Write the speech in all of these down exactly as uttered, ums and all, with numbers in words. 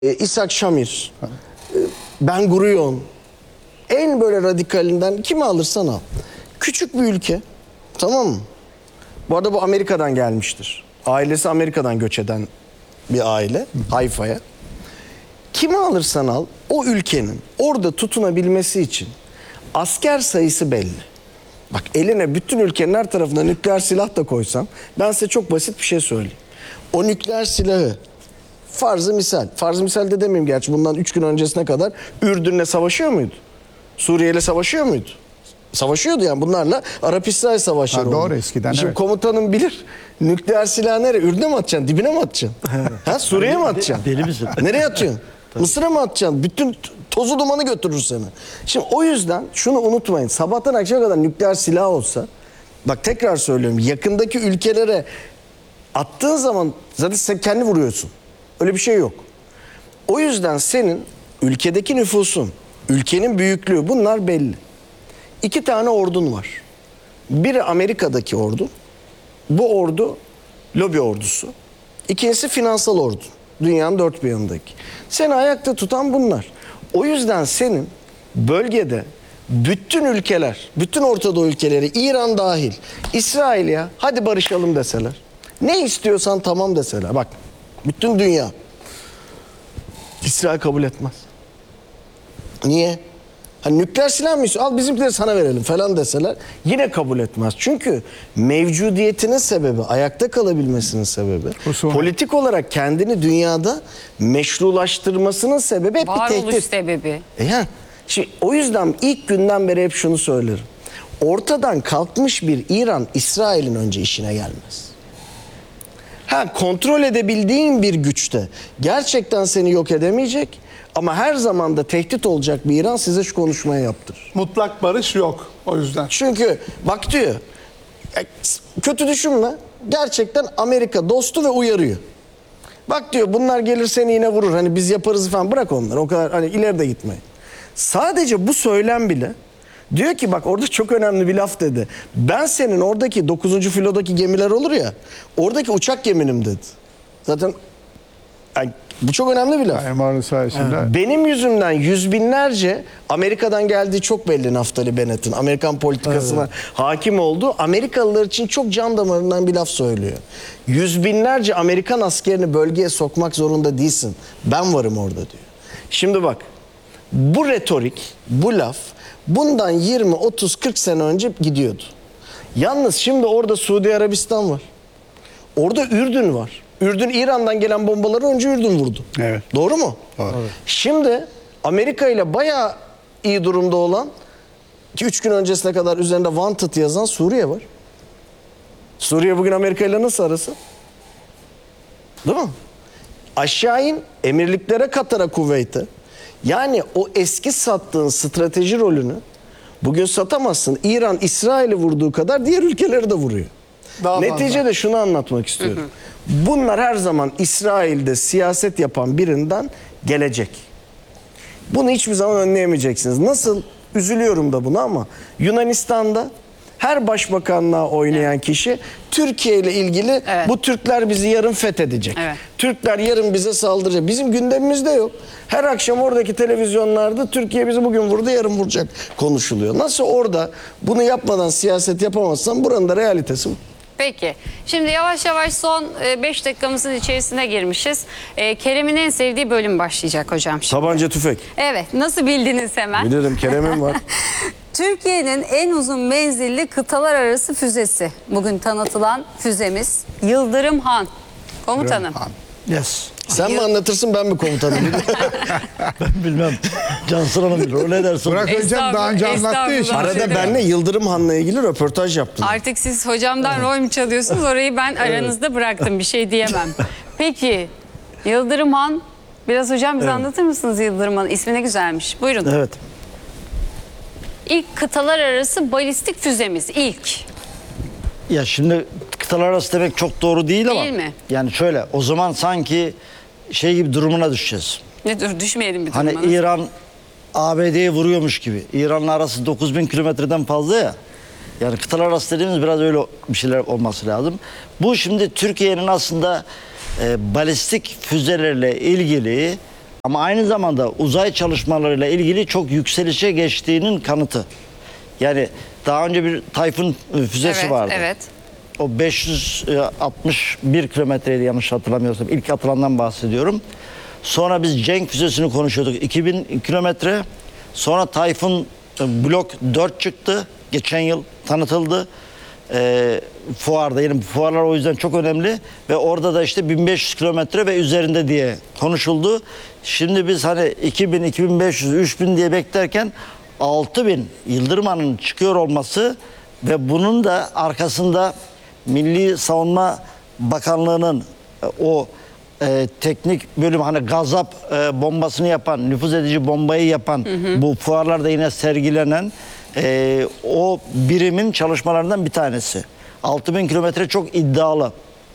e, İshak Şamir, e, Ben Gurion, en böyle radikalinden kimi alırsan al. Küçük bir ülke, tamam mı? Bu arada bu Amerika'dan gelmiştir. Ailesi Amerika'dan göç eden bir aile, Hayfa'ya. Kimi alırsan al, o ülkenin orada tutunabilmesi için asker sayısı belli. Bak, eline bütün ülkenin her tarafına nükleer silah da koysan, ben size çok basit bir şey söyleyeyim. O nükleer silahı, farzı misal, farzı misal de demeyeyim gerçi, bundan üç gün öncesine kadar Ürdün'le savaşıyor muydu? Suriye'yle savaşıyor muydu? Savaşıyordu yani, bunlarla Arap-İsrail savaşları ha, doğru, oldu. eskiden Şimdi evet. komutanım bilir, nükleer silahı nereye? Ürdün'e mi atacaksın? Dibine mi atacaksın? ha, Suriye'ye mi atacaksın? Deli misin? Nereye atıyorsun? Mısır'a mı atacaksın? Bütün tozu dumanı götürür seni. Şimdi o yüzden şunu unutmayın. Sabahtan akşama kadar nükleer silah olsa, bak tekrar söylüyorum, yakındaki ülkelere attığın zaman zaten sen kendi vuruyorsun. Öyle bir şey yok. O yüzden senin ülkedeki nüfusun, ülkenin büyüklüğü, bunlar belli. İki tane ordun var. Biri Amerika'daki ordu. Bu ordu lobi ordusu. İkincisi finansal ordu. Dünyanın dört bir yanındaki. Seni ayakta tutan bunlar. O yüzden senin bölgede bütün ülkeler, bütün Orta Doğu ülkeleri, İran dahil, İsrail ya hadi barışalım deseler, ne istiyorsan tamam deseler, bak bütün dünya, İsrail kabul etmez. Niye? Hani nükleer silah mı istiyor? Al bizimkileri sana verelim falan deseler yine kabul etmez. Çünkü mevcudiyetinin sebebi, ayakta kalabilmesinin sebebi, Husumet. politik olarak kendini dünyada meşrulaştırmasının sebebi hep bir Varoluş tehdit. sebebi. E ya, şimdi o yüzden ilk günden beri hep şunu söylerim. Ortadan kalkmış bir İran, İsrail'in önce işine gelmez. Ha, kontrol edebildiğin bir güçte gerçekten seni yok edemeyecek ama her zaman da tehdit olacak bir İran size şu konuşmayı yaptırır. Mutlak barış yok o yüzden. Çünkü bak diyor, e, kötü düşünme, gerçekten Amerika dostu ve uyarıyor. Bak diyor, bunlar gelir seni yine vurur, hani biz yaparız falan, bırak onları, o kadar hani ileri de gitmeyin. Sadece bu söylem bile diyor ki, bak orada çok önemli bir laf dedi. Ben senin oradaki dokuzuncu filodaki gemiler olur ya, oradaki uçak geminim dedi. Zaten yani bu çok önemli bir laf. Erman'ın sayesinde. Benim yüzümden yüz binlerce, Amerika'dan geldiği çok belli Naftali Bennett'in, Amerikan politikasına evet. hakim olduğu, Amerikalılar için çok can damarından bir laf söylüyor. Yüz binlerce Amerikan askerini bölgeye sokmak zorunda değilsin. Ben varım orada diyor. Şimdi bak, bu retorik, bu laf bundan yirmi, otuz, kırk sene önce gidiyordu. Yalnız şimdi orada Suudi Arabistan var. Orada Ürdün var. Ürdün İran'dan gelen bombaları önce Ürdün vurdu. Evet. Doğru mu? Evet. Şimdi Amerika ile bayağı iyi durumda olan, ki üç gün öncesine kadar üzerinde wanted yazan Suriye var. Suriye bugün Amerika ile nasıl arası? Değil mi? Aşağı in, emirliklere, Katar'a, Kuveyt'e. Yani o eski sattığın strateji rolünü bugün satamazsın. İran, İsrail'i vurduğu kadar diğer ülkeleri de vuruyor. Daha Neticede fazla. Şunu anlatmak istiyorum. Hı hı. Bunlar her zaman İsrail'de siyaset yapan birinden gelecek. Bunu hiçbir zaman önleyemeyeceksiniz. Nasıl? Üzülüyorum da buna ama Yunanistan'da her başbakanlığa oynayan evet. kişi Türkiye ile ilgili evet. bu Türkler bizi yarın fethedecek. Evet. Türkler yarın bize saldıracak. Bizim gündemimizde yok. Her akşam oradaki televizyonlarda Türkiye bizi bugün vurdu, yarın vuracak konuşuluyor. Nasıl orada bunu yapmadan siyaset yapamazsan, buranın da realitesi bu. Peki. Şimdi yavaş yavaş son beş dakikamızın içerisine girmişiz. E, Kerem'in en sevdiği bölüm başlayacak hocam. Şimdi. Tabanca tüfek. Evet. Nasıl bildiniz hemen? Bilirim, Kerem'im var. Türkiye'nin en uzun menzilli kıtalar arası füzesi. Bugün tanıtılan füzemiz Yıldırım Han. Komutanım. Han. Yes. Sen mi anlatırsın, ben mi komutanım? Ben bilmem. Cansın Hanım bilir. O ne dersin? Burak Hocam daha önce anlattığı için. Arada benle Yıldırım Han'la ilgili röportaj yaptım. Artık siz hocamdan rol mü çalıyorsunuz? Orayı ben aranızda bıraktım. Bir şey diyemem. Peki Yıldırım Han, biraz hocam bize evet. anlatır mısınız Yıldırım Han? İsmi ne güzelmiş. Buyurun. Evet. İlk kıtalar arası balistik füzemiz. İlk. Ya şimdi kıtalar arası demek çok doğru değil, değil ama. Değil mi? Yani şöyle, o zaman sanki şey gibi durumuna düşeceğiz. Ne dur, düşmeyelim bir durumuna. Hani İran A B D'ye vuruyormuş gibi. İran'la arası dokuz bin kilometreden fazla ya. Yani kıtalar arası dediğimiz biraz öyle bir şeyler olması lazım. Bu şimdi Türkiye'nin aslında e, balistik füzelerle ilgili Ama aynı zamanda uzay çalışmalarıyla ilgili çok yükselişe geçtiğinin kanıtı. Yani daha önce bir Tayfun füzesi Evet, vardı. evet. O beş yüz altmış bir kilometreydi yanlış hatırlamıyorsam. İlk atılandan bahsediyorum. Sonra biz Cenk füzesini konuşuyorduk. iki bin kilometre. Sonra Tayfun Blok dört çıktı. Geçen yıl tanıtıldı. Ee, fuarda. Yani fuarlar o yüzden çok önemli. Ve orada da işte bin beş yüz kilometre ve üzerinde diye konuşuldu. Şimdi biz hani iki bin, iki bin beş yüz, üç bin diye beklerken altı bin Yıldırımhan'ın çıkıyor olması ve bunun da arkasında Milli Savunma Bakanlığı'nın e, o e, teknik bölüm hani gazap e, bombasını yapan, nüfuz edici bombayı yapan, hı hı. bu fuarlarda yine sergilenen e, o birimin çalışmalarından bir tanesi. altı bin kilometre çok iddialı.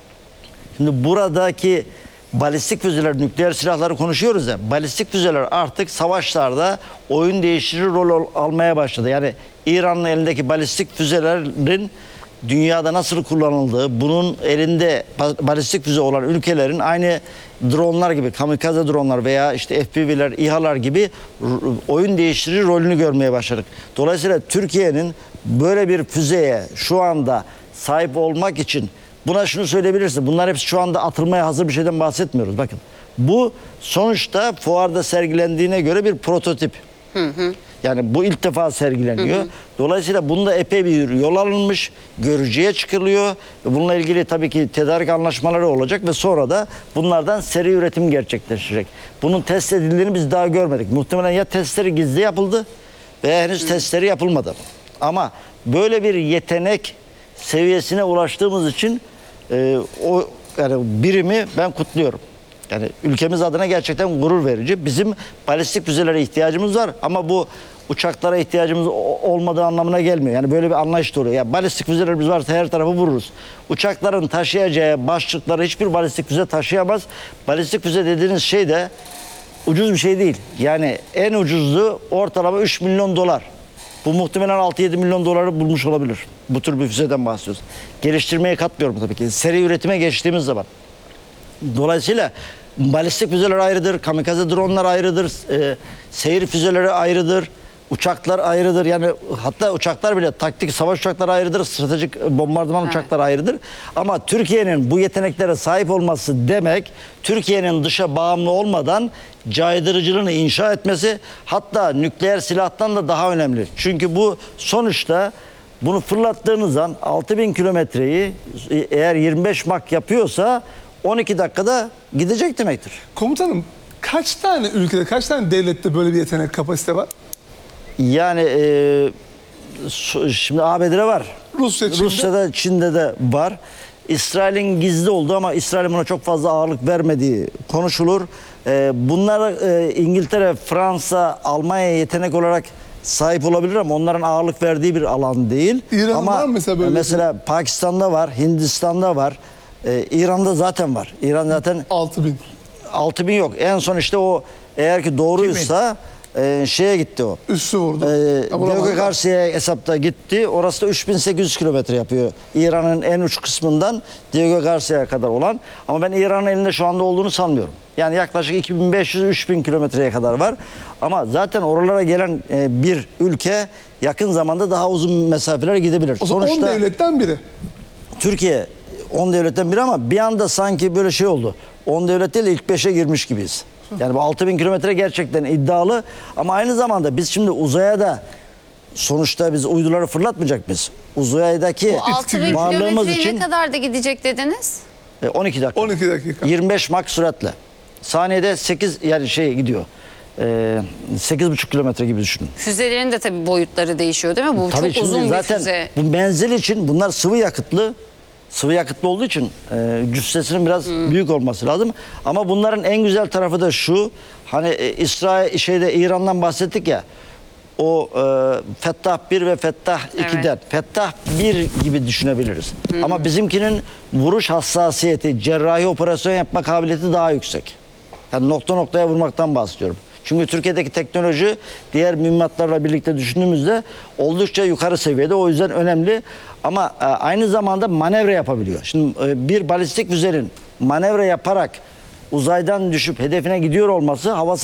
Şimdi buradaki balistik füzeler, nükleer silahları konuşuyoruz ya. Balistik füzeler artık savaşlarda oyun değiştirici rol almaya başladı. Yani İran'ın elindeki balistik füzelerin dünyada nasıl kullanıldığı, bunun elinde balistik füze olan ülkelerin aynı dronlar gibi, kamikaze dronlar veya işte F P V'ler, İHA'lar gibi oyun değiştirici rolünü görmeye başladık. Dolayısıyla Türkiye'nin böyle bir füzeye şu anda sahip olmak için buna şunu söyleyebilirsin. Bunlar hepsi şu anda atılmaya hazır bir şeyden bahsetmiyoruz. Bakın bu sonuçta fuarda sergilendiğine göre bir prototip. Hı hı. Yani bu ilk defa sergileniyor. Hı hı. Dolayısıyla bunda epey bir yol alınmış, görücüye çıkılıyor. Bununla ilgili tabii ki tedarik anlaşmaları olacak ve sonra da bunlardan seri üretim gerçekleşecek. Bunun test edildiğini biz daha görmedik. Muhtemelen ya testleri gizli yapıldı veya henüz hı. testleri yapılmadı. Ama böyle bir yetenek seviyesine ulaştığımız için e, o yani birimi ben kutluyorum. Yani ülkemiz adına gerçekten gurur verici. Bizim balistik füzelere ihtiyacımız var ama bu uçaklara ihtiyacımız olmadığı anlamına gelmiyor. Yani böyle bir anlayış da oluyor. Ya balistik füzelerimiz varsa her tarafı vururuz. Uçakların taşıyacağı başlıkları hiçbir balistik füze taşıyamaz. Balistik füze dediğiniz şey de ucuz bir şey değil. Yani en ucuzluğu ortalama üç milyon dolar. Bu muhtemelen altı yedi milyon doları bulmuş olabilir. Bu tür bir füzeden bahsediyoruz. Geliştirmeye katmıyorum tabii ki. Seri üretime geçtiğimiz zaman. Dolayısıyla balistik füzeler ayrıdır, kamikaze dronlar ayrıdır, e, seyir füzeleri ayrıdır, uçaklar ayrıdır. Yani hatta uçaklar bile taktik savaş uçakları ayrıdır, stratejik bombardıman evet. uçakları ayrıdır. Ama Türkiye'nin bu yeteneklere sahip olması demek, Türkiye'nin dışa bağımlı olmadan caydırıcılığını inşa etmesi, hatta nükleer silahtan da daha önemli. Çünkü bu sonuçta bunu fırlattığınız an altı bin kilometreyi eğer yirmi beş mak yapıyorsa on iki dakikada gidecek demektir. Komutanım kaç tane ülkede, kaç tane devlette böyle bir yetenek kapasite var? Yani e, şimdi A B D'de var. Rusya, Çin'de. Rusya'da, Çin'de de var. İsrail'in gizli olduğu ama İsrail'in buna çok fazla ağırlık vermediği konuşulur. E, bunlar e, İngiltere, Fransa, Almanya yetenek olarak sahip olabilir ama onların ağırlık verdiği bir alan değil. İran'da ama var mesela böyle. Mesela Pakistan'da var, Hindistan'da var. Ee, İran'da zaten var. İran zaten altı bin. altı bin yok. En son işte o eğer ki doğruysa e, şeye gitti o. Üssü vurdu. E, Diego Garcia'ya hesapta gitti. Orası da üç bin sekiz yüz kilometre yapıyor. İran'ın en uç kısmından Diego Garcia'ya kadar olan. Ama ben İran'ın elinde şu anda olduğunu sanmıyorum. Yani yaklaşık iki bin beş yüz üç bin kilometreye kadar var. Ama zaten oralara gelen e, bir ülke yakın zamanda daha uzun mesafelere gidebilir. O zaman Sonuçta on devletten biri. Türkiye on devletten biri ama bir anda sanki böyle şey oldu. on devlet değil de ilk beşe girmiş gibiyiz. Yani bu altı bin kilometre gerçekten iddialı ama aynı zamanda biz şimdi uzaya da sonuçta biz uyduları fırlatmayacak mıyız? Uzaydaki Bu altı bin varlığımız kilometreye için ne kadar da gidecek dediniz? e, on iki dakika. on iki dakika. yirmi beş mak süratle. Saniyede sekiz yani şey gidiyor. E, sekiz buçuk kilometre gibi düşünün. Füzelerin de tabii boyutları değişiyor değil mi? Bu Tabii çok uzun bir zaten füze. bu menzil için bunlar sıvı yakıtlı. Sıvı yakıtlı olduğu için e, cüssesinin biraz hmm. büyük olması lazım. Ama bunların en güzel tarafı da şu. Hani e, İsrail şeyde İran'dan bahsettik ya. O e, Fettah bir ve Fettah iki'den. Evet. Fettah bir gibi düşünebiliriz. Hmm. Ama bizimkinin vuruş hassasiyeti, cerrahi operasyon yapma kabiliyeti daha yüksek. Yani nokta noktaya vurmaktan bahsediyorum. Çünkü Türkiye'deki teknoloji diğer mühimmatlarla birlikte düşündüğümüzde oldukça yukarı seviyede. O yüzden önemli. Ama aynı zamanda manevra yapabiliyor. Şimdi bir balistik füzenin manevra yaparak uzaydan düşüp hedefine gidiyor olması hava